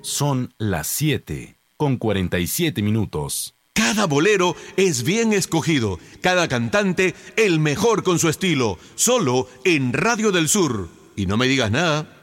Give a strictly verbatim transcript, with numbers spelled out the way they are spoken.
Son las siete con cuarenta y siete minutos. Cada bolero es bien escogido, cada cantante el mejor con su estilo, solo en Radio del Sur. Y no me digas nada.